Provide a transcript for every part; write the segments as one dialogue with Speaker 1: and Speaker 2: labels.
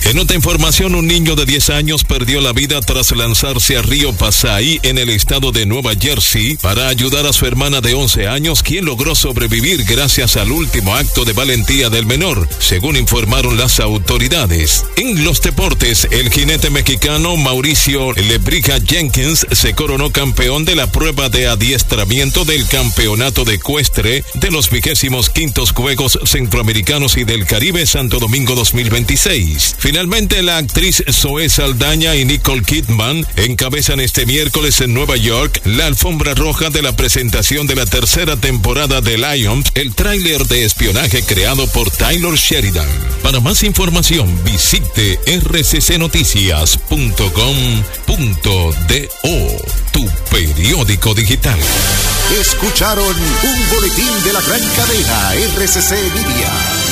Speaker 1: En otra información, un niño de 10 años perdió la vida tras lanzarse al río Pasay en el estado de Nueva Jersey para ayudar a su hermana de 11 años, quien logró sobrevivir gracias al último acto de valentía del menor, según informaron las autoridades. En los deportes, el jinete mexicano Mauricio Lebrija Jenkins se coronó campeón de la prueba de adiestramiento del campeonato de ecuestre de los 25º Juegos Centroamericanos y del Caribe Santo Domingo 2026. Finalmente, la actriz Zoe Saldaña y Nicole Kidman encabezan este miércoles en Nueva York la alfombra roja de la presentación de la tercera temporada de Lions, el tráiler de espionaje creado por Taylor Sheridan. Para más información, visite rccnoticias.com.do, tu periódico digital.
Speaker 2: Escucharon un boletín de la gran cadena RCC Media.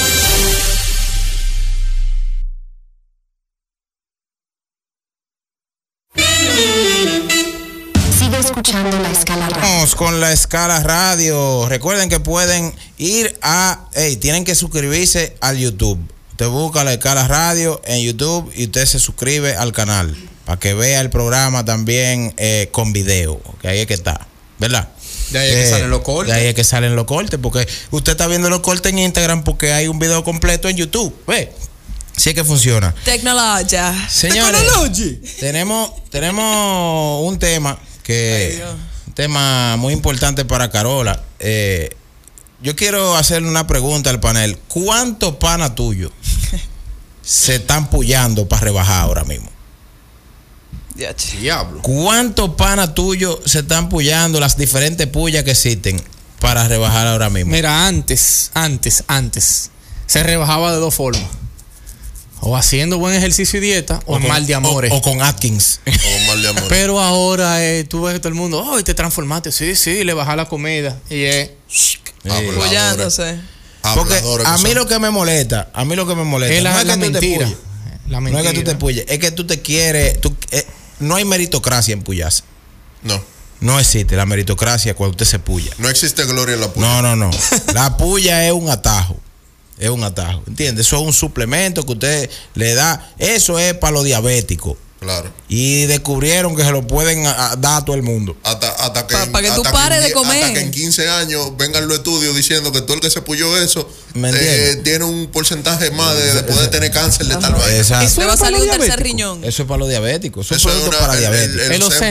Speaker 3: Escuchando La Escala Radio.
Speaker 4: Vamos con La Escala Radio. Recuerden que pueden ir tienen que suscribirse al YouTube. Usted busca La Escala Radio en YouTube y usted se suscribe al canal para que vea el programa también con video, que ahí es que está, ¿verdad?
Speaker 5: De ahí es que salen los cortes.
Speaker 4: De ahí es que salen los cortes, porque usted está viendo los cortes en Instagram porque hay un video completo en YouTube. Ve. Sí que funciona.
Speaker 6: Tecnología.
Speaker 4: Señores, tenemos un tema un tema muy importante para Carola. Yo quiero hacerle una pregunta al panel. ¿Cuántos panas tuyos se están pullando para rebajar ahora mismo?
Speaker 5: Diablo.
Speaker 4: ¿Cuántos panas tuyos se están pullando las diferentes pullas que existen para rebajar ahora mismo?
Speaker 5: Mira, antes se rebajaba de dos formas: o haciendo buen ejercicio y dieta, o mal de amores.
Speaker 4: O con Atkins.
Speaker 7: O mal de amores.
Speaker 5: Pero ahora tú ves que todo el mundo, te transformaste. Sí, le bajas la comida. Y
Speaker 6: pullándose.
Speaker 4: Porque a mí lo que me molesta,
Speaker 5: es
Speaker 4: no es
Speaker 5: la
Speaker 4: que
Speaker 5: mentira.
Speaker 4: No es que tú te pulles, es que tú te quieres. No hay meritocracia en pullarse.
Speaker 7: No.
Speaker 4: No existe la meritocracia cuando usted se pulla.
Speaker 7: No existe gloria en la pulla.
Speaker 4: No. La pulla es un atajo. Es un atajo, ¿entiendes? Eso es un suplemento que usted le da. Eso es para los diabéticos.
Speaker 7: Claro.
Speaker 4: Y descubrieron que se lo pueden dar a todo el mundo.
Speaker 7: Hasta que
Speaker 6: para que tú pares de comer.
Speaker 7: Hasta que en 15 años vengan los estudios diciendo que todo el que se pulló eso tiene un porcentaje más de poder tener cáncer de tal vaina.
Speaker 6: Eso le va a salir un tercer riñón.
Speaker 4: Eso es para los diabéticos. Eso es producto para diabéticos.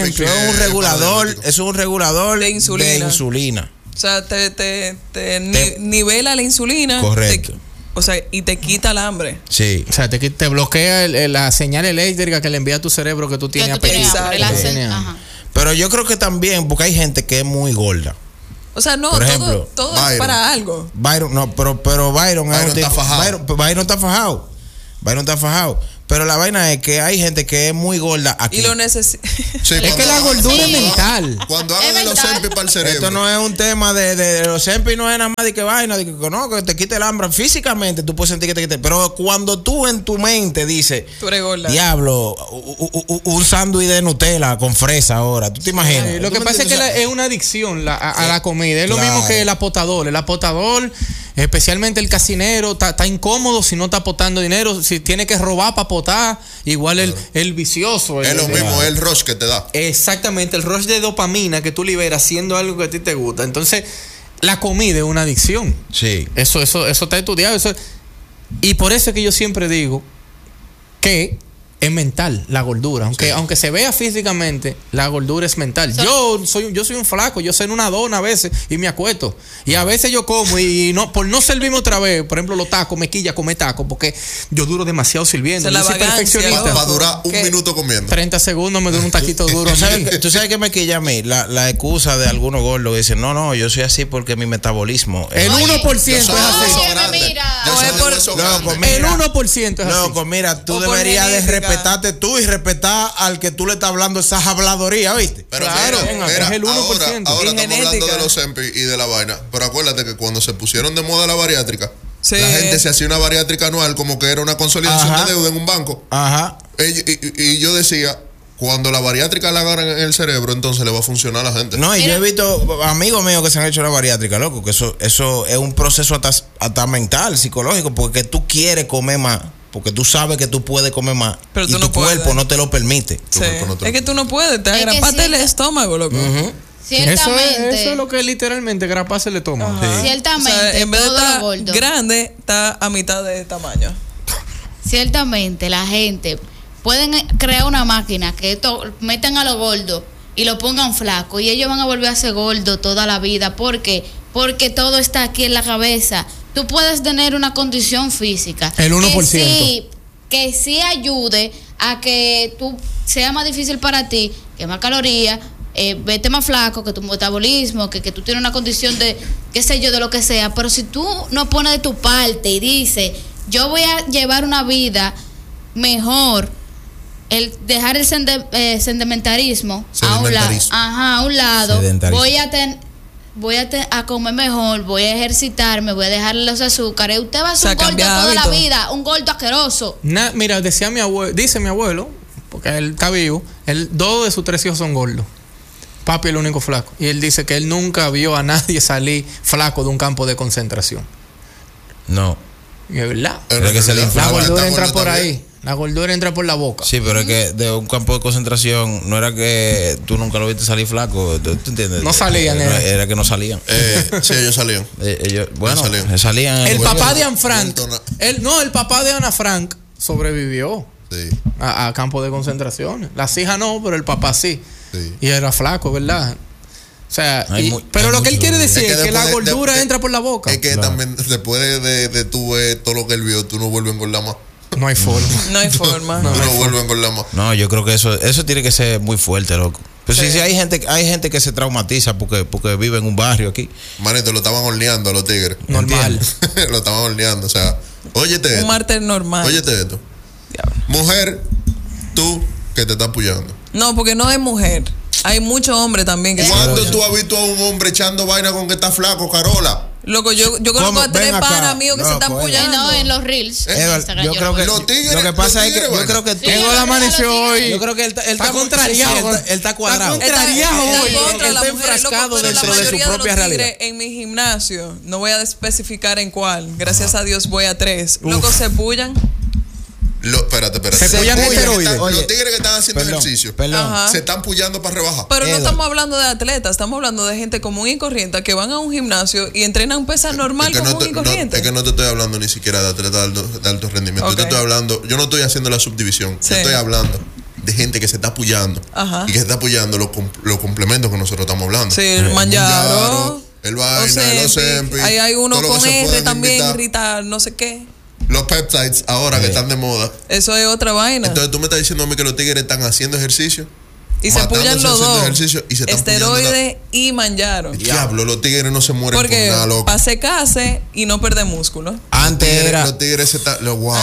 Speaker 4: Es un regulador de insulina.
Speaker 6: O sea, te nivela la insulina.
Speaker 4: Correcto.
Speaker 6: Y te quita el hambre.
Speaker 4: Sí.
Speaker 5: O sea, te bloquea la señal eléctrica que le envía a tu cerebro que tú tienes apetito.
Speaker 4: Pero yo creo que también, porque hay gente que es muy gorda.
Speaker 6: O sea, no,
Speaker 4: por ejemplo,
Speaker 6: todo es para algo.
Speaker 4: Byron está fajado. Byron está fajado. Pero la vaina es que hay gente que es muy gorda aquí.
Speaker 6: Y lo necesita.
Speaker 7: Sí,
Speaker 5: es que la gordura es mental.
Speaker 7: Cuando hablan de los Ozempic para el cerebro.
Speaker 4: Esto no es un tema de los Ozempic, no es nada más de que vaina, de que no, que te quite el hambre. Físicamente tú puedes sentir que te quite. Pero cuando tú en tu mente dices,
Speaker 6: tú eres gorda.
Speaker 4: Diablo, un sándwich de Nutella con fresa ahora. ¿Tú te imaginas?
Speaker 5: Lo que pasa es que es una adicción a la comida. Es lo mismo que el apotador. El apotador, especialmente el casinero, está incómodo si no está apotando dinero. Si tiene que robar para apotar. Igual el vicioso.
Speaker 7: Es lo mismo, el rush que te da.
Speaker 5: Exactamente, el rush de dopamina que tú liberas haciendo algo que a ti te gusta. Entonces, la comida es una adicción.
Speaker 4: Sí.
Speaker 5: Eso está estudiado. Y por eso es que yo siempre digo que es mental la gordura. Aunque se vea físicamente, la gordura es mental. Yo soy un flaco, yo ceno una dona a veces y me acuesto. Y a veces yo como y no, por no servirme otra vez, por ejemplo, los tacos, me quilla comer tacos, porque yo duro demasiado sirviendo. Yo soy perfeccionista.
Speaker 7: Va a durar un minuto comiendo.
Speaker 5: 30 segundos me dura un taquito duro.
Speaker 4: ¿Tú sabes qué me quilla a mí? La excusa de algunos gordos que dicen, no, yo soy así porque mi metabolismo.
Speaker 5: El 1% es así.
Speaker 4: El
Speaker 5: 1% es así.
Speaker 4: Loco, mira, tú deberías de respetarte tú y respetar al que tú le estás hablando esa habladoría, ¿viste?
Speaker 7: Pero
Speaker 5: claro,
Speaker 7: mira,
Speaker 5: es el 1%.
Speaker 7: Ahora estamos hablando de los Ozempic y de la vaina. Pero acuérdate que cuando se pusieron de moda la bariátrica, la gente se hacía una bariátrica anual como que era una consolidación de deuda en un banco.
Speaker 4: Ajá.
Speaker 7: Y yo decía, cuando la bariátrica la agarran en el cerebro, entonces le va a funcionar a la gente.
Speaker 4: No, y yo he visto amigos míos que se han hecho la bariátrica, loco, que eso es un proceso hasta mental, psicológico, porque tú quieres comer más. porque tú sabes que tú puedes comer más,
Speaker 6: pero
Speaker 4: y tu cuerpo no te lo permite.
Speaker 6: Sí. Es que tú no puedes, te agrapaste el estómago, loco.
Speaker 3: Ciertamente.
Speaker 5: Eso es lo que literalmente graparse el estómago.
Speaker 3: Sí. Ciertamente.
Speaker 6: O sea, en vez de estar grande, está a mitad de tamaño.
Speaker 3: Ciertamente, la gente pueden crear una máquina que esto metan a los gordos y lo pongan flaco y ellos van a volver a ser gordos toda la vida. ¿Por qué? Porque todo está aquí en la cabeza. Tú puedes tener una condición física.
Speaker 5: El 1%.
Speaker 3: Que sí ayude a que tú sea más difícil para ti, quemar calorías, vete más flaco, que tu metabolismo, que tú tienes una condición de, qué sé yo, de lo que sea. Pero si tú no pones de tu parte y dices, yo voy a llevar una vida mejor, el dejar el sedentarismo a un lado, voy a comer mejor, voy a ejercitarme, voy a dejar los azúcares. Usted va a ser un gordo toda la vida, un gordo asqueroso.
Speaker 5: Mira, dice mi abuelo, porque él está vivo, 2 de sus 3 hijos son gordos. Papi es el único flaco. Y él dice que él nunca vio a nadie salir flaco de un campo de concentración.
Speaker 4: No.
Speaker 5: Y es verdad.
Speaker 4: La
Speaker 5: gordura entra por ahí. La gordura entra por la boca.
Speaker 4: Sí, pero es que de un campo de concentración no era que tú nunca lo viste salir flaco. ¿Tú entiendes?
Speaker 5: No salían.
Speaker 4: Era que no salían.
Speaker 7: Sí, ellos salían.
Speaker 4: Salían.
Speaker 5: El papá de Ana Frank. El papá de Ana Frank sobrevivió a campo de concentración. Las hijas no, pero el papá sí. Y era flaco, ¿verdad? O sea, pero lo que él quiere decir es que la gordura entra por la boca.
Speaker 7: Es que también después de tú ver todo lo que él vio, tú no vuelves a engordar más.
Speaker 5: No hay forma.
Speaker 6: No hay forma.
Speaker 7: Tú no vuelves a engordar más.
Speaker 4: No, yo creo que eso tiene que ser muy fuerte, loco. Pero sí, hay gente que se traumatiza porque vive en un barrio aquí.
Speaker 7: Manito, lo estaban horneando a los tigres.
Speaker 5: Normal.
Speaker 7: Lo estaban horneando, o sea, óyete esto.
Speaker 6: Un martes normal.
Speaker 7: Óyete esto.
Speaker 6: Diablo.
Speaker 7: Mujer, tú que te estás apoyando.
Speaker 6: No, porque no es mujer. Hay muchos hombres también que
Speaker 7: ¿Cuándo tú has visto a un hombre echando vaina con que está flaco, Carola?
Speaker 6: Loco, yo conozco a 3 panas míos que se están pullando.
Speaker 3: No, en los reels.
Speaker 4: Yo creo que
Speaker 7: los tigres,
Speaker 4: lo que pasa es que yo creo que
Speaker 5: tengo la amaneció hoy.
Speaker 4: Yo creo que él está contrariado. Él está cuadrado.
Speaker 5: Está contrariado hoy.
Speaker 6: Él está
Speaker 5: enfrascado dentro de su propia realidad.
Speaker 6: En mi gimnasio, no voy a especificar en cuál. Gracias a Dios voy a 3. Loco, se pullan.
Speaker 7: Espérate.
Speaker 5: Se pullan esteroides.
Speaker 7: Los tigres que están haciendo ejercicio se están pullando para rebajar.
Speaker 6: Pero no estamos hablando de atletas, estamos hablando de gente común y corriente que van a un gimnasio y entrenan pesas normal común y corriente.
Speaker 7: Es que no te estoy hablando ni siquiera de atletas de alto rendimiento. Okay. Yo te estoy hablando, yo no estoy haciendo la subdivisión. Sí. Yo estoy hablando de gente que se está apoyando y que está apoyando los complementos que nosotros estamos hablando.
Speaker 6: Sí, el manjaro,
Speaker 7: el vaina, el Ozempic.
Speaker 6: Hay uno con R también, Rita, no sé qué.
Speaker 7: Los peptides ahora que están de moda.
Speaker 6: Eso es otra vaina.
Speaker 7: Entonces tú me estás diciendo a mí que los tigres están haciendo ejercicio.
Speaker 6: Y se pullan los dos.
Speaker 7: Y se
Speaker 6: esteroides y manjaro.
Speaker 7: Diablo, los tigres no se mueren por nada, loco.
Speaker 6: Para secarse y no perder músculo.
Speaker 4: Los tigres se están.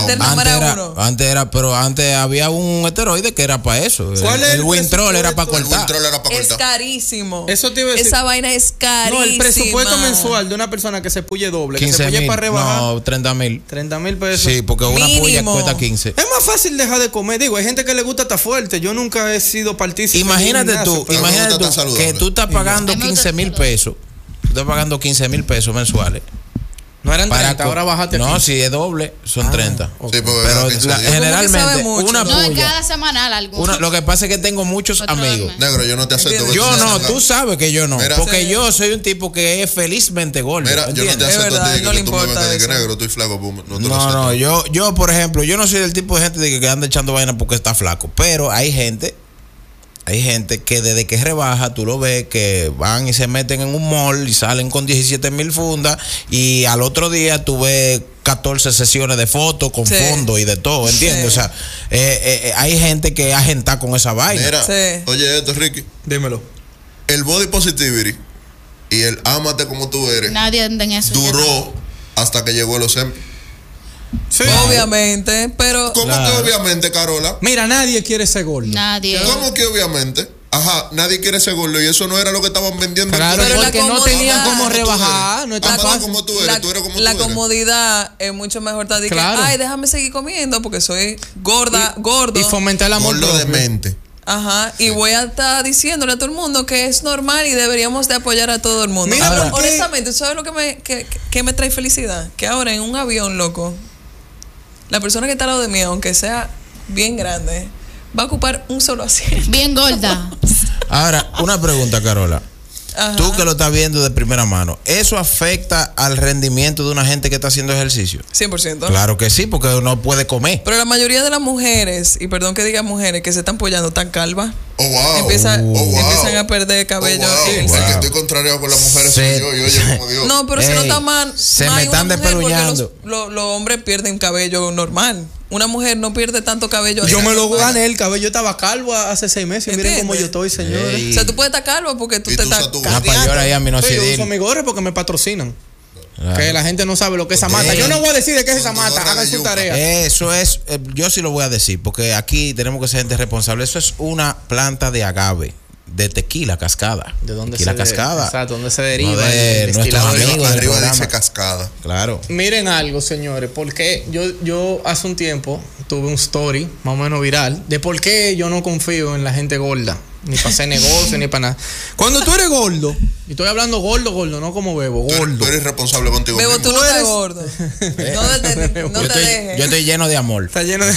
Speaker 4: Antes era, pero antes había un esteroide que era para eso.
Speaker 5: ¿Cuál es
Speaker 4: el Wintrol era para cortar.
Speaker 6: Es carísimo.
Speaker 5: Eso te iba a decir.
Speaker 6: Esa vaina es carísima.
Speaker 5: No, el presupuesto mensual de una persona que se pulle doble, que se pulle para rebajar.
Speaker 4: No, 30,000.
Speaker 5: 30,000 pesos.
Speaker 4: Sí, porque una puya cuesta 15.
Speaker 5: Es más fácil dejar de comer. Digo, hay gente que le gusta estar fuerte. Yo nunca he sido partícipe.
Speaker 4: Imagínate tú que tú estás pagando 15,000 pesos. Tú estás pagando 15,000 pesos mensuales.
Speaker 5: No eran 30, ahora bajaste.
Speaker 4: No, si es doble, son 30.
Speaker 7: Okay. Sí,
Speaker 4: pero generalmente una puya.
Speaker 3: No, en cada semanal alguno.
Speaker 4: Lo que pasa es que tengo muchos amigos.
Speaker 7: Negro, yo no te acepto.
Speaker 4: Yo no, tú sabes que yo no. Mira, porque yo soy un tipo que es felizmente gordo.
Speaker 7: Mira, yo no te acepto a ti que tú me vengas de que negro, estoy flaco.
Speaker 4: No, yo, por ejemplo, yo no soy del tipo de gente de que anda echando vaina porque está flaco. Pero hay gente que desde que rebaja, tú lo ves que van y se meten en un mall y salen con 17,000 fundas y al otro día tú ves 14 sesiones de fotos con fondo y de todo, ¿entiendes? Sí. O sea, hay gente que agenta con esa vaina.
Speaker 7: Mira, oye esto, Ricky.
Speaker 5: Dímelo.
Speaker 7: El body positivity y el ámate como tú eres.
Speaker 3: Nadie anda en eso.
Speaker 7: Duró hasta que llegó el Ozempic.
Speaker 6: Sí. Obviamente, pero...
Speaker 7: ¿Cómo que obviamente, Carola?
Speaker 5: Mira, nadie quiere ser gordo.
Speaker 3: Nadie.
Speaker 7: ¿Cómo que obviamente? Ajá, nadie quiere ser gordo y eso no era lo que estaban vendiendo.
Speaker 5: Claro, pero porque no tenían cómo rebajar. No está fácil.
Speaker 7: Como tú eres, tú eres como
Speaker 6: la comodidad es mucho mejor estar de
Speaker 5: claro.
Speaker 6: Ay, déjame seguir comiendo porque soy gordo.
Speaker 5: Y fomentar el amor
Speaker 7: de mente.
Speaker 6: Ajá, y voy a estar diciéndole a todo el mundo que es normal y deberíamos de apoyar a todo el mundo.
Speaker 5: Mira,
Speaker 6: pero honestamente, ¿sabes lo que me trae felicidad? Que ahora en un avión, loco, la persona que está al lado de mí, aunque sea bien grande, va a ocupar un solo asiento.
Speaker 3: Bien gorda.
Speaker 4: Ahora, una pregunta, Carola.
Speaker 6: Ajá.
Speaker 4: Tú que lo estás viendo de primera mano, ¿eso afecta al rendimiento de una gente que está haciendo ejercicio?
Speaker 6: 100%.
Speaker 4: Claro que sí, porque uno puede comer.
Speaker 6: Pero la mayoría de las mujeres, y perdón que diga mujeres, que se están apoyando tan calvas,
Speaker 7: Oh, wow.
Speaker 6: empiezan a perder cabello.
Speaker 7: El que estoy contrariado con las mujeres soy yo, y oye, como Dios.
Speaker 6: No, pero se nota más.
Speaker 4: Se
Speaker 6: más
Speaker 4: me
Speaker 6: en una
Speaker 4: están
Speaker 6: mujer porque
Speaker 4: despeluñando.
Speaker 6: Los hombres pierden cabello normal. Una mujer no pierde tanto cabello.
Speaker 5: Yo me lo
Speaker 6: normal.
Speaker 5: gané, el cabello estaba calvo hace 6 meses. Y miren
Speaker 6: ¿Entiendes?
Speaker 5: cómo yo estoy, señores.
Speaker 4: Ey.
Speaker 6: O sea, tú puedes estar calvo porque tú
Speaker 7: Y
Speaker 6: te
Speaker 7: tú
Speaker 6: estás
Speaker 7: usas tu-
Speaker 4: Una payola ahí a
Speaker 5: Yo uso
Speaker 4: minoxidil.
Speaker 5: mi gorra porque me patrocinan.
Speaker 4: Claro.
Speaker 5: Que la gente no sabe lo que es esa mata.
Speaker 4: Ey.
Speaker 5: Yo no voy a decir de qué es esa
Speaker 7: Con tu
Speaker 5: mata.
Speaker 7: gorra
Speaker 5: Hagan
Speaker 7: de
Speaker 5: su
Speaker 7: yuca.
Speaker 5: tarea.
Speaker 4: Eso es, yo sí lo voy a decir, porque aquí tenemos que ser gente responsable. Eso es una planta de agave, de tequila cascada.
Speaker 5: ¿De dónde
Speaker 4: tequila
Speaker 5: se
Speaker 4: cascada.
Speaker 5: Exacto, ¿dónde se deriva
Speaker 4: No de
Speaker 5: el
Speaker 4: nuestros
Speaker 5: destilado de-
Speaker 4: amigos. del
Speaker 7: Arriba
Speaker 4: programa.
Speaker 7: dice cascada.
Speaker 4: Claro.
Speaker 5: Miren algo, señores, porque yo hace un tiempo tuve un story más o menos viral de por qué yo no confío en la gente gorda, ni para hacer negocio, ni para nada. Cuando tú eres gordo, y estoy hablando gordo, no como bebo,
Speaker 7: Tú
Speaker 5: gordo.
Speaker 7: eres irresponsable contigo
Speaker 6: Bebo,
Speaker 7: mismo.
Speaker 6: tú no
Speaker 5: eres-
Speaker 6: estás gordo. No te dejes.
Speaker 4: Yo estoy lleno de amor.
Speaker 5: Está lleno de...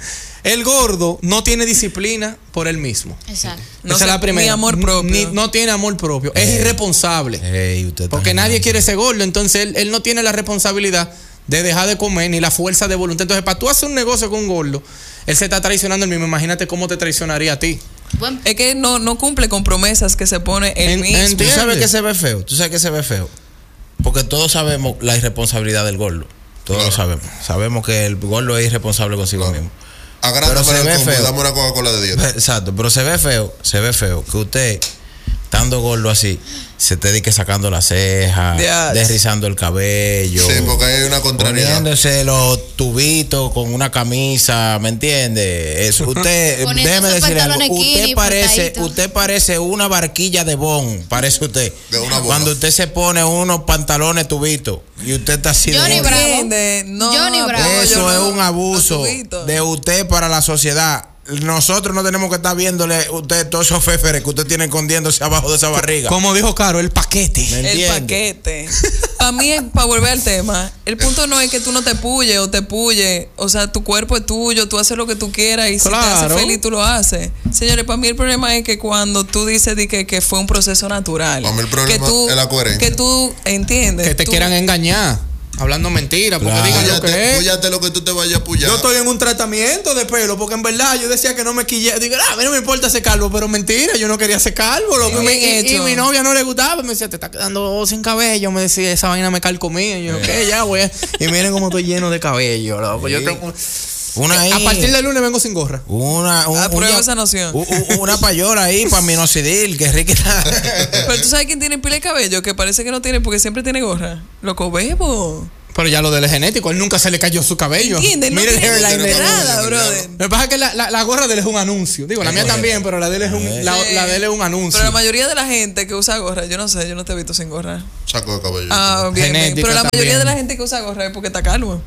Speaker 5: El gordo no tiene disciplina por él mismo.
Speaker 3: Exacto.
Speaker 6: No
Speaker 5: Esa es
Speaker 6: sé,
Speaker 5: la primera.
Speaker 6: ni amor propio.
Speaker 5: No tiene amor propio. Es irresponsable.
Speaker 4: Ey, usted está
Speaker 5: Porque nadie
Speaker 4: ganando.
Speaker 5: quiere ser gordo. Entonces él no tiene la responsabilidad de dejar de comer ni la fuerza de voluntad. Entonces, para tú hacer un negocio con un gordo, él se está traicionando él mismo. Imagínate cómo te traicionaría a ti.
Speaker 3: Buen-
Speaker 6: Es que no cumple con promesas que se pone él mismo.
Speaker 4: ¿Tú
Speaker 5: ¿Entiendes?
Speaker 4: sabes que se ve feo? ¿Tú sabes que se ve feo? Porque todos sabemos la irresponsabilidad del gordo. Todos lo sabemos. Sabemos que el gordo es irresponsable consigo mismo.
Speaker 7: Agrándame
Speaker 4: Pero se ve
Speaker 7: el combo,
Speaker 4: feo.
Speaker 7: dame una Coca-Cola de dieta.
Speaker 4: Exacto, pero se ve feo que usted, estando gordo así, se te dedique sacando las cejas,
Speaker 6: Dios.
Speaker 4: desrizando el cabello,
Speaker 7: Sí, porque hay una contrariedad.
Speaker 4: poniéndose los tubitos con una camisa, ¿me entiende? Eso, usted,
Speaker 3: Poniendo
Speaker 4: déjeme
Speaker 3: esos
Speaker 4: decirle algo,
Speaker 3: pantalones skinny, frotaditos.
Speaker 4: usted parece una barquilla de bon, parece usted.
Speaker 7: De una bomba.
Speaker 4: Cuando usted se pone unos pantalones tubitos y usted está así de
Speaker 3: Johnny
Speaker 4: gordo.
Speaker 3: Bravo.
Speaker 6: ¿Entiendes? No,
Speaker 3: Johnny Bravo.
Speaker 6: apoyo,
Speaker 4: Eso
Speaker 6: no.
Speaker 4: es un abuso
Speaker 6: Los tubitos.
Speaker 4: de usted para la sociedad. Nosotros no tenemos que estar viéndole a usted todos esos féferes que usted tiene escondiéndose abajo de esa barriga.
Speaker 5: Como dijo Caro, el paquete.
Speaker 4: ¿Me
Speaker 6: El
Speaker 4: entiende?
Speaker 6: paquete. Para mí, para volver al tema, el punto no es que tú no te pulles o te pulles. O sea, tu cuerpo es tuyo, tú haces lo que tú quieras y si te
Speaker 5: Claro.
Speaker 6: hace feliz, tú lo haces. Señores, para mí el problema es que cuando tú dices de que fue un proceso natural.
Speaker 7: Para mí el problema
Speaker 6: que tú,
Speaker 7: es la coherencia.
Speaker 6: Que tú entiendes.
Speaker 5: Que te
Speaker 6: tú-
Speaker 5: quieran engañar. Hablando mentiras, porque
Speaker 4: Claro.
Speaker 5: digan lo que es.
Speaker 7: Púyate lo que tú te vayas a pullar.
Speaker 5: Yo estoy en un tratamiento de pelo, porque en verdad yo decía que no me quillé. Digo, a mí no me importa ser calvo, pero mentira, yo no quería ser calvo. Loco.
Speaker 6: Bien
Speaker 5: Y
Speaker 6: hecho.
Speaker 5: mi novia no le gustaba, me decía, te está quedando sin cabello. Me decía, esa vaina me calcomía. Y yo, ok, ya, güey. Y miren cómo estoy lleno de cabello, loco. Yo tengo...
Speaker 4: Una ahí.
Speaker 5: A partir del lunes vengo sin gorra.
Speaker 6: Apruebo esa noción.
Speaker 4: Una payola ahí para minoxidil, que rica está.
Speaker 6: Pero tú sabes quién tiene pila de cabello, que parece que no tiene porque siempre tiene gorra. Loco, bebo.
Speaker 5: Pero ya lo del genético, él nunca se le cayó su cabello.
Speaker 6: ¿Entiendes? No
Speaker 5: Mira el
Speaker 6: tiene
Speaker 5: hairline de él.
Speaker 6: nada, brother.
Speaker 5: Lo que pasa es que la gorra de él es un anuncio. Digo, la mía también, pero la de él es un, la de él es un anuncio.
Speaker 6: Pero la mayoría de la gente que usa gorra, yo no sé, yo no te he visto sin gorra.
Speaker 7: Saco de cabello.
Speaker 6: Ah, bien, bien.
Speaker 5: Genética
Speaker 6: Pero la mayoría
Speaker 5: también.
Speaker 6: de la gente que usa gorra es porque está calvo.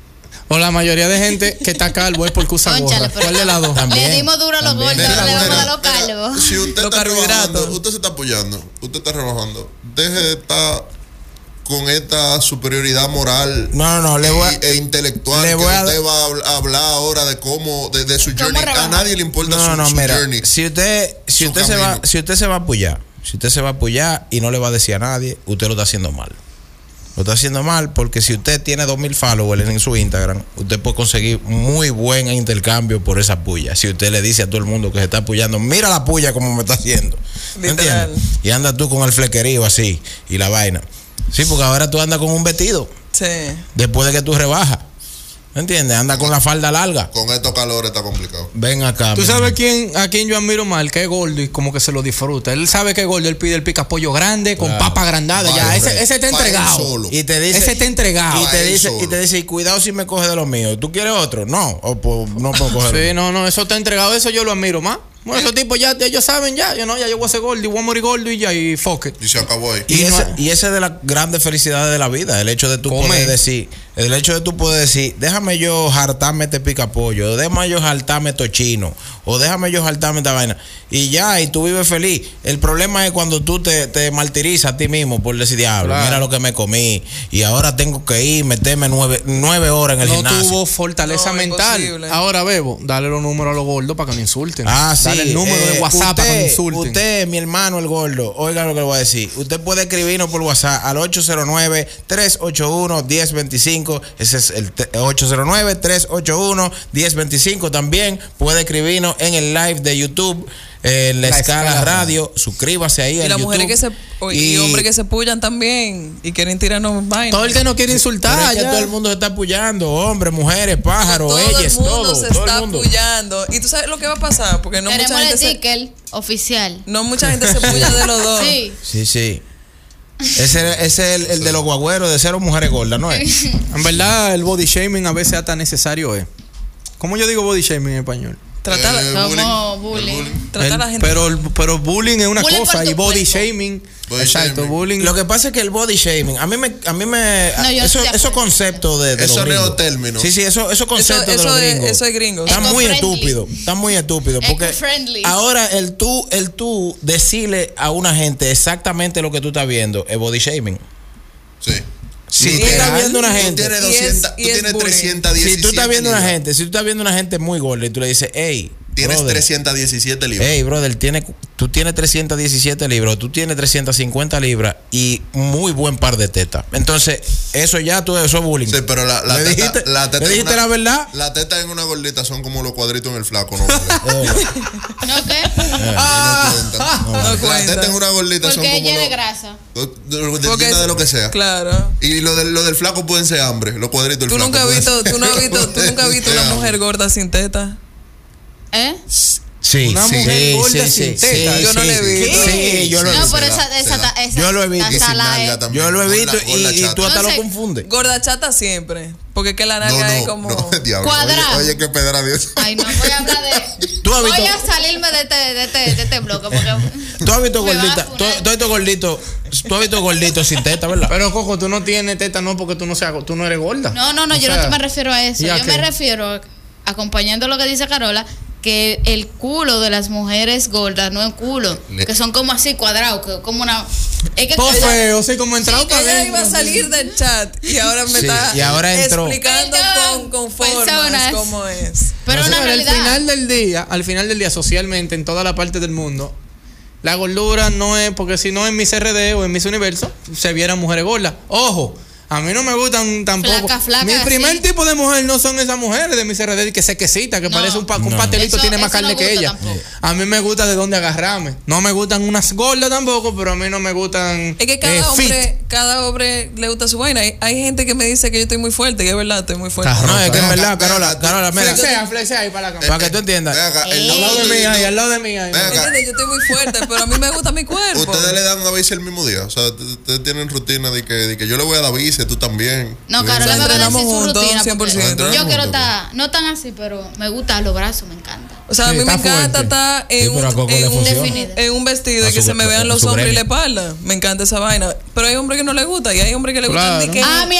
Speaker 5: O la mayoría de gente que está calvo es porque usa
Speaker 3: Cónchale,
Speaker 5: gorra.
Speaker 3: pero
Speaker 5: ¿Cuál de las dos?
Speaker 3: Le dimos duro a los gordos,
Speaker 7: Mira,
Speaker 3: ahora le vamos a
Speaker 7: mira,
Speaker 3: dar los calvos.
Speaker 7: Si usted
Speaker 6: Los
Speaker 7: está
Speaker 6: carbohidratos.
Speaker 7: trabajando, usted se está apoyando, usted está rebajando, deje de estar con esta superioridad moral
Speaker 4: No, le voy a.
Speaker 7: e intelectual
Speaker 4: le
Speaker 7: que
Speaker 4: voy a-
Speaker 7: usted va a hablar ahora de cómo, de su
Speaker 3: ¿Cómo
Speaker 7: journey. A
Speaker 3: rebajar?
Speaker 7: nadie le importa su
Speaker 4: Mira,
Speaker 7: journey.
Speaker 4: si usted
Speaker 7: su
Speaker 4: se va,
Speaker 7: camino.
Speaker 4: si usted se va a apoyar, y no le va a decir a nadie, usted lo está haciendo mal. Lo está haciendo mal porque si usted tiene 2,000 followers en su Instagram, usted puede conseguir muy buen intercambio por esa puya. Si usted le dice a todo el mundo que se está apoyando, mira la puya como me está haciendo. ¿Me
Speaker 6: Literal.
Speaker 4: entiendes? Y anda tú con el flequerío así y la vaina. Sí, porque ahora tú andas con un vestido
Speaker 6: Sí.
Speaker 4: después de que tú rebajas. ¿Me entiendes? Anda con la falda larga.
Speaker 7: Con estos calores está complicado.
Speaker 4: Ven acá.
Speaker 5: ¿Tú
Speaker 4: mi
Speaker 5: sabes
Speaker 4: hermano.
Speaker 5: a quién yo admiro mal? Que es gordo y como que se lo disfruta. Él sabe que es gordo, él pide el pica pollo grande con
Speaker 4: Claro.
Speaker 5: papa agrandada. Ya,
Speaker 7: Vale,
Speaker 5: ese está
Speaker 7: para él
Speaker 5: entregado.
Speaker 7: solo.
Speaker 4: Y te dice,
Speaker 5: Ese está entregado.
Speaker 4: Y
Speaker 7: Para él
Speaker 4: te dice, y cuidado si me coge de los míos. ¿Tú quieres otro? No, o pues, no puedo coger.
Speaker 5: Sí, no, eso está entregado. Eso yo lo admiro más. Bueno, esos tipos ya ellos saben ya. Yo voy a ser gordo y voy a morir gordo y ya, y fuck it.
Speaker 7: Y se acabó ahí.
Speaker 4: Y
Speaker 5: Y no-
Speaker 4: esa es de las grandes felicidades de la vida, el hecho de tú
Speaker 5: Come.
Speaker 4: poder decir, El hecho de tú poder decir, déjame yo jartarme este picapollo, o déjame yo jartarme esto chino, o déjame yo jartarme esta vaina, y ya, y tú vives feliz. El problema es cuando tú te martirizas a ti mismo por decir, diablo, mira lo que me comí, y ahora tengo que ir, meterme 9 horas en el gimnasio.
Speaker 5: No tuvo fortaleza mental.
Speaker 6: Imposible.
Speaker 5: Ahora, Bebo, dale los números a los gordos para que no insulten.
Speaker 4: Sí.
Speaker 5: Dale el número de WhatsApp para que no insulten.
Speaker 4: Usted, mi hermano el gordo, oiga lo que le voy a decir. Usted puede escribirnos por WhatsApp al 809-381-1025. Ese es el 809-381-1025. También puede escribirnos en el live de YouTube, en la escala radio. Suscríbase ahí.
Speaker 6: Y las mujeres y hombres que se pullan también y quieren tirarnos vainas.
Speaker 5: Todo el que no quiere insultar.
Speaker 4: Pero es que todo el mundo se está apoyando, hombres, mujeres, pájaros, ellas, todo.
Speaker 6: Todo el mundo se está apoyando. Y tú sabes lo que va a pasar, porque no
Speaker 3: tenemos
Speaker 6: mucha gente
Speaker 3: el ticket oficial.
Speaker 6: no mucha gente se puya de los dos.
Speaker 3: Sí.
Speaker 4: Ese es el de los guagüeros de 0 mujeres gordas, ¿no es?
Speaker 5: En verdad, el body shaming a veces hasta necesario es. ¿Cómo yo digo body shaming en español?
Speaker 6: Tratar
Speaker 3: Como bullying.
Speaker 6: a la gente.
Speaker 5: Pero bullying es una
Speaker 3: Bullying
Speaker 5: cosa
Speaker 3: por tu
Speaker 5: y body
Speaker 3: cuerpo.
Speaker 5: shaming.
Speaker 7: Body
Speaker 5: Exacto,
Speaker 7: shaming.
Speaker 5: bullying.
Speaker 4: Lo que pasa es que el body shaming, a mí me
Speaker 3: No, yo estoy de
Speaker 4: esos
Speaker 3: acuerdo.
Speaker 4: conceptos de
Speaker 7: Esos
Speaker 4: los gringos.
Speaker 7: neotérminos.
Speaker 4: Sí, esos conceptos de los
Speaker 6: eso
Speaker 4: gringos.
Speaker 6: eso es gringo.
Speaker 4: Están muy
Speaker 3: Eco-friendly.
Speaker 4: estúpidos, porque
Speaker 3: Eco-friendly.
Speaker 4: ahora el tú decirle a una gente exactamente lo que tú estás viendo es body shaming.
Speaker 7: Sí.
Speaker 4: Si tú estás viendo una
Speaker 7: Tú
Speaker 4: gente,
Speaker 7: tienes,
Speaker 6: Y es
Speaker 7: 200, tú
Speaker 6: bullying.
Speaker 7: tienes 317
Speaker 4: si tú estás viendo una
Speaker 7: libras.
Speaker 4: gente, si tú estás viendo una gente muy gorda y tú le dices, hey,
Speaker 7: Tienes
Speaker 4: brother,
Speaker 7: 317 libras.
Speaker 4: hey, brother, tú tienes 317 libras, tú tienes 350 libras y muy buen par de tetas. Entonces, eso es bullying.
Speaker 7: Sí, pero la
Speaker 4: ¿Le
Speaker 7: teta,
Speaker 4: dijiste,
Speaker 7: la teta
Speaker 4: ¿le dijiste la verdad?
Speaker 7: La teta en una gordita son como los cuadritos en el flaco, ¿no?
Speaker 3: ¿No qué?
Speaker 7: La
Speaker 6: cuenta.
Speaker 7: teta en una gordita son
Speaker 3: Porque
Speaker 7: como
Speaker 3: ella es de
Speaker 7: los,
Speaker 3: grasa.
Speaker 7: llena de lo que sea.
Speaker 6: Claro.
Speaker 7: Y lo del flaco pueden ser hambre, los cuadritos del
Speaker 6: Tú
Speaker 7: flaco.
Speaker 6: nunca has
Speaker 7: pueden
Speaker 6: visto,
Speaker 7: ser-
Speaker 6: tú nunca has visto una mujer gorda sin teta.
Speaker 3: ¿Eh?
Speaker 4: Sí,
Speaker 5: Una mujer gorda sin teta.
Speaker 6: Yo no le he visto.
Speaker 4: Sí, yo lo he
Speaker 3: No,
Speaker 4: visto.
Speaker 3: pero
Speaker 7: se
Speaker 3: esa
Speaker 7: da.
Speaker 4: Yo lo he visto.
Speaker 3: está
Speaker 7: Y sin
Speaker 3: salada,
Speaker 7: nalga también.
Speaker 4: Yo lo he visto
Speaker 7: Gorda
Speaker 4: y
Speaker 7: chata.
Speaker 4: tú hasta
Speaker 3: No
Speaker 4: lo
Speaker 3: sé.
Speaker 4: confundes.
Speaker 6: Gorda chata siempre. Porque es que la nalga es como.
Speaker 7: diablo.
Speaker 3: Cuadrado.
Speaker 7: Oye, qué pedra de eso.
Speaker 3: Ay, no voy a hablar de.
Speaker 4: ¿Tú has
Speaker 3: Voy
Speaker 4: visto-
Speaker 3: a salirme de este bloque porque.
Speaker 4: Tú has visto
Speaker 3: me van a
Speaker 4: gordita,
Speaker 3: funar.
Speaker 4: tú has visto gordito sin teta, ¿verdad?
Speaker 5: Pero Coco, tú no tienes teta no porque tú no eres gorda.
Speaker 3: No,
Speaker 5: O
Speaker 3: yo
Speaker 5: sea,
Speaker 3: no me refiero a eso.
Speaker 5: ¿y a
Speaker 3: Yo
Speaker 5: qué?
Speaker 3: me refiero, acompañando lo que dice Carola, que el culo de las mujeres gordas no es culo, que son como así cuadrados, que como una. Es que
Speaker 5: Todo feo, sí, como entrado para
Speaker 6: Ella iba a
Speaker 5: adentro.
Speaker 6: salir del chat y ahora me
Speaker 4: Sí,
Speaker 6: está
Speaker 4: y ahora entró.
Speaker 6: explicando
Speaker 3: Perdón,
Speaker 6: con formas
Speaker 3: personas.
Speaker 6: cómo es.
Speaker 3: Pero
Speaker 5: No,
Speaker 3: una
Speaker 5: señora,
Speaker 3: realidad.
Speaker 5: al final del día, socialmente, en toda la parte del mundo, la gordura no es, porque si no en Miss RD o en Miss Universo, se vieran mujeres gordas. Ojo, a mí no me gustan tampoco.
Speaker 3: Flaca,
Speaker 5: Mi primer
Speaker 3: así.
Speaker 5: tipo de mujer no son esas mujeres de Miss RD que se quesita, que
Speaker 3: No.
Speaker 5: parece un
Speaker 4: No.
Speaker 5: pastelito
Speaker 3: Eso-
Speaker 5: tiene más
Speaker 3: eso no
Speaker 5: carne que
Speaker 3: gusta
Speaker 5: ella.
Speaker 3: tampoco.
Speaker 5: A mí me gusta de dónde agarrarme. No me gustan unas gordas tampoco, pero a mí no me gustan
Speaker 6: Es que
Speaker 5: fit.
Speaker 6: cada hombre le gusta su vaina. Hay gente que me dice que yo estoy muy fuerte, y es verdad, estoy muy fuerte.
Speaker 5: Está
Speaker 4: No, es que en
Speaker 7: Ven
Speaker 4: verdad,
Speaker 7: acá,
Speaker 4: Carola, mira,
Speaker 5: Flexea ahí para la
Speaker 4: para que tú entiendas.
Speaker 7: Ven acá, el
Speaker 5: Al lado de mí ahí, al lado de mí ahí.
Speaker 7: Ven acá.
Speaker 6: ¿Entiendes? Yo estoy muy fuerte, pero a mí me gusta mi cuerpo.
Speaker 7: Ustedes le dan a bici el mismo día. O sea, ustedes tienen rutina de que yo le voy a dar bici, tú también.
Speaker 3: No,
Speaker 7: Tú
Speaker 3: Carola me va a decir
Speaker 6: Entrenamos
Speaker 3: su
Speaker 6: juntos,
Speaker 3: rutina. porque
Speaker 6: 100%.
Speaker 3: Yo quiero estar, no tan así, pero me gustan los brazos, me encanta.
Speaker 6: O sea, a
Speaker 5: Sí,
Speaker 6: mí me
Speaker 5: está
Speaker 6: encanta
Speaker 5: fuerte.
Speaker 6: estar
Speaker 4: Sí, pero a Coco le funciona.
Speaker 6: en un vestido
Speaker 4: A
Speaker 6: y que
Speaker 4: su-
Speaker 6: se me vean
Speaker 4: a
Speaker 6: los
Speaker 4: su
Speaker 6: hombros y
Speaker 4: gremio.
Speaker 6: la espalda. Me encanta esa vaina. Pero hay hombres que no les gusta y hay hombres que les gustan
Speaker 5: Claro.
Speaker 6: que
Speaker 3: Ah, mi